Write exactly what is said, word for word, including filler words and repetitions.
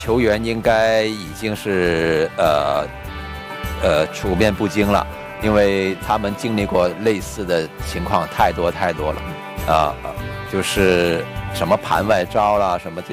球员应该已经是呃呃处变不惊了，因为他们经历过类似的情况太多太多了，啊、呃，就是什么盘外招啦，什么这。